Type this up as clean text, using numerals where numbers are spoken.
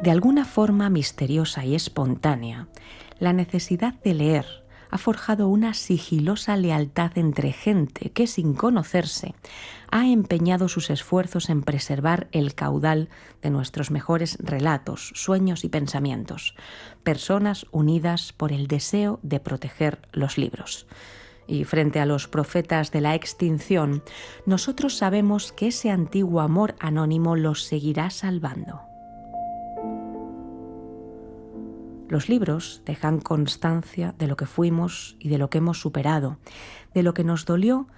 De alguna forma misteriosa y espontánea, la necesidad de leer ha forjado una sigilosa lealtad entre gente que, sin conocerse, ha empeñado sus esfuerzos en preservar el caudal de nuestros mejores relatos, sueños y pensamientos, personas unidas por el deseo de proteger los libros. Y frente a los profetas de la extinción, nosotros sabemos que ese antiguo amor anónimo los seguirá salvando. Los libros dejan constancia de lo que fuimos y de lo que hemos superado, de lo que nos dolió